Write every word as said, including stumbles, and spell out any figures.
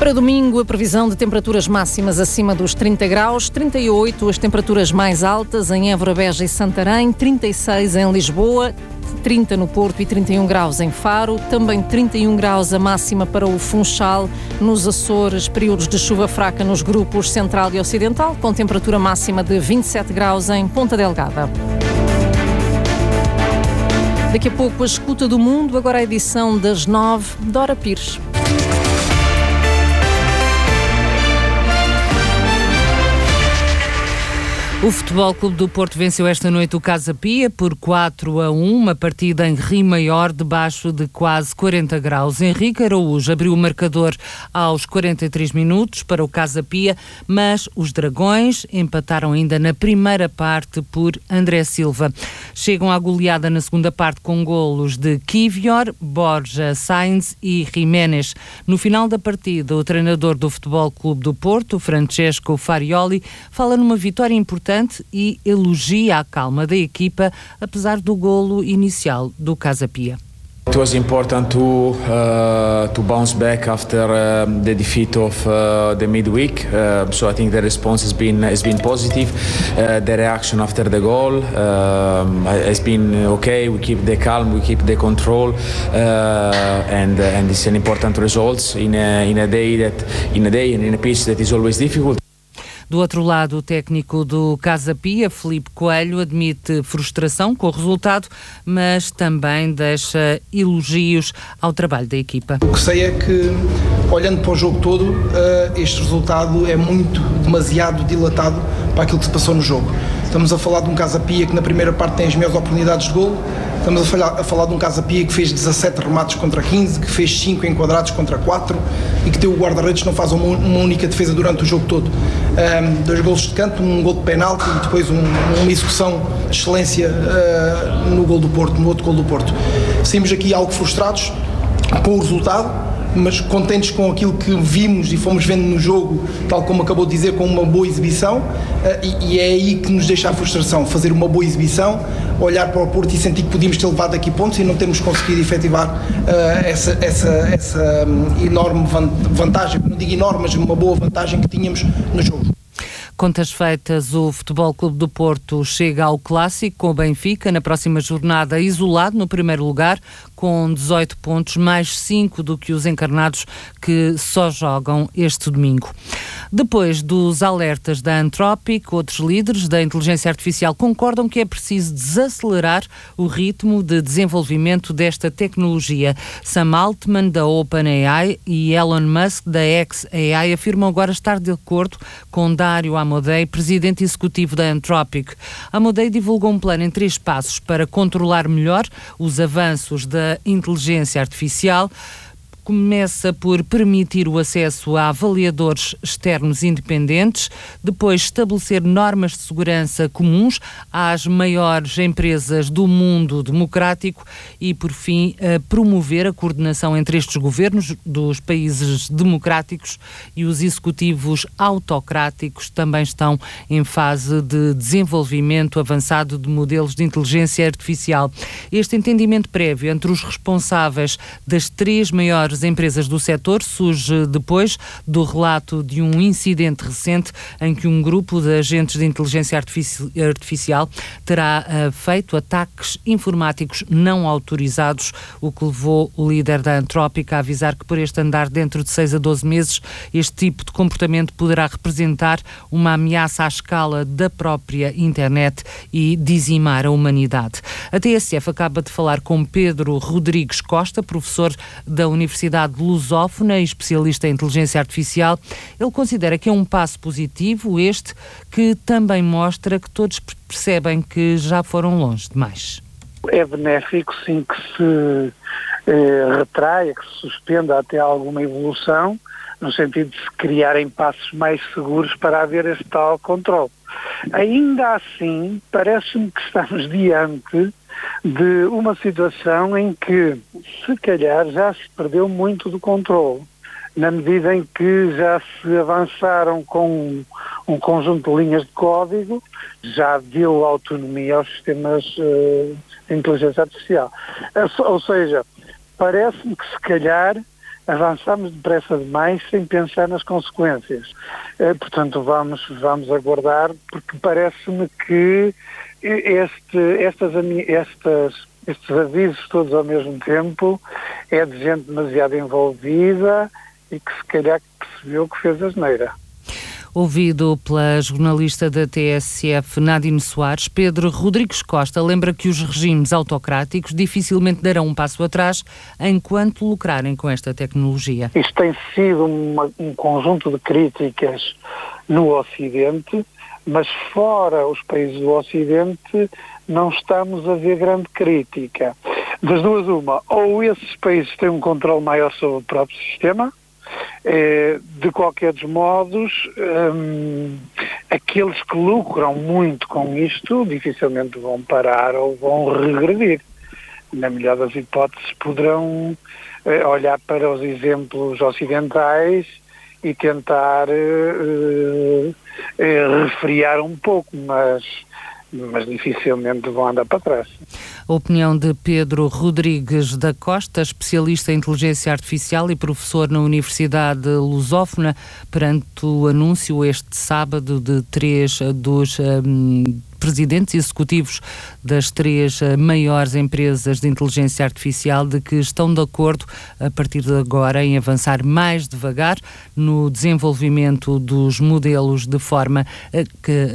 Para domingo, a previsão de temperaturas máximas acima dos trinta graus, trinta e oito as temperaturas mais altas em Évora, Beja e Santarém, trinta e seis em Lisboa, trinta no Porto e trinta e um graus em Faro, também trinta e um graus a máxima para o Funchal, nos Açores, períodos de chuva fraca nos grupos Central e Ocidental, com temperatura máxima de vinte e sete graus em Ponta Delgada. Daqui a pouco a escuta do mundo, agora a edição das nove, Dora Pires. O Futebol Clube do Porto venceu esta noite o Casa Pia por quatro a um, uma partida em Rio Maior, debaixo de quase quarenta graus. Henrique Araújo abriu o marcador aos quarenta e três minutos para o Casa Pia, mas os Dragões empataram ainda na primeira parte por André Silva. Chegam à goleada na segunda parte com golos de Kivior, Borja, Sainz e Jiménez. No final da partida, o treinador do Futebol Clube do Porto, Francesco Farioli, fala numa vitória importante e elogia a calma da equipa, apesar do golo inicial do Casa Pia. It was important to uh, to bounce back after uh, the defeat of uh, the midweek. Uh, so I think the response has been has been positive. Uh, the reaction after the goal um, has been okay. We keep the calm, we keep the control, uh, and uh, and it's an important result in a, in a day that in a day and in a pitch that is always difficult. Do outro lado, o técnico do Casa Pia, Filipe Coelho, admite frustração com o resultado, mas também deixa elogios ao trabalho da equipa. O que sei é que, olhando para o jogo todo, este resultado é muito, demasiado dilatado para aquilo que se passou no jogo. Estamos a falar de um Casa Pia que na primeira parte tem as melhores oportunidades de golo. Estamos a falar, a falar de um Casa Pia que fez dezassete remates contra quinze, que fez cinco enquadrados contra quatro e que tem o guarda-redes que não faz uma, uma única defesa durante o jogo todo. Um, dois golos de canto, um gol de penalti e depois um, uma execução de excelência uh, no gol do Porto, no outro gol do Porto. Saímos aqui algo frustrados com o resultado, mas contentes com aquilo que vimos e fomos vendo no jogo, tal como acabou de dizer, com uma boa exibição, e, e é aí que nos deixa a frustração, fazer uma boa exibição, olhar para o Porto e sentir que podíamos ter levado aqui pontos e não termos conseguido efetivar uh, essa, essa, essa um, enorme vantagem, não digo enorme, mas uma boa vantagem que tínhamos no jogo. Contas feitas, o Futebol Clube do Porto chega ao Clássico com o Benfica na próxima jornada, isolado no primeiro lugar, com dezoito pontos, mais cinco do que os encarnados que só jogam este domingo. Depois dos alertas da Anthropic, outros líderes da inteligência artificial concordam que é preciso desacelerar o ritmo de desenvolvimento desta tecnologia. Sam Altman, da OpenAI, e Elon Musk, da xAI, afirmam agora estar de acordo com Dario Amodei, presidente executivo da Anthropic. Amodei divulgou um plano em três passos para controlar melhor os avanços da inteligência artificial. Começa por permitir o acesso a avaliadores externos independentes, depois estabelecer normas de segurança comuns às maiores empresas do mundo democrático e, por fim, a promover a coordenação entre estes governos dos países democráticos e os executivos autocráticos também estão em fase de desenvolvimento avançado de modelos de inteligência artificial. Este entendimento prévio entre os responsáveis das três maiores empresas do setor surge depois do relato de um incidente recente em que um grupo de agentes de inteligência artifici- artificial terá uh, feito ataques informáticos não autorizados, o que levou o líder da Anthropic a avisar que por este andar dentro de seis a doze meses este tipo de comportamento poderá representar uma ameaça à escala da própria internet e dizimar a humanidade. A T S F acaba de falar com Pedro Rodrigues Costa, professor da Universidade Lusófona e especialista em inteligência artificial. Ele considera que é um passo positivo este, que também mostra que todos percebem que já foram longe demais. É benéfico, sim, que se eh, retraia, que se suspenda até alguma evolução, no sentido de se criarem passos mais seguros para haver este tal controle. Ainda assim, parece-me que estamos diante de uma situação em que, se calhar, já se perdeu muito do controle, na medida em que já se avançaram com um conjunto de linhas de código, já deu autonomia aos sistemas uh, de inteligência artificial. Ou seja, parece-me que, se calhar, avançamos depressa demais sem pensar nas consequências. Eh, portanto, vamos, vamos aguardar, porque parece-me que este, estas, estas, estes avisos todos ao mesmo tempo é de gente demasiado envolvida e que se calhar percebeu que fez asneira. Ouvido pela jornalista da T S F, Nadine Soares, Pedro Rodrigues Costa lembra que os regimes autocráticos dificilmente darão um passo atrás enquanto lucrarem com esta tecnologia. Isto tem sido uma, um conjunto de críticas no Ocidente, mas fora os países do Ocidente não estamos a ver grande crítica. Das duas uma, ou esses países têm um controle maior sobre o próprio sistema. De qualquer dos modos, um, aqueles que lucram muito com isto dificilmente vão parar ou vão regredir. Na melhor das hipóteses, poderão uh, olhar para os exemplos ocidentais e tentar uh, uh, refriar um pouco, mas, mas dificilmente vão andar para trás. A opinião de Pedro Rodrigues da Costa, especialista em inteligência artificial e professor na Universidade Lusófona, perante o anúncio este sábado de três dos um, presidentes executivos das três maiores empresas de inteligência artificial de que estão de acordo, a partir de agora, em avançar mais devagar no desenvolvimento dos modelos de forma a que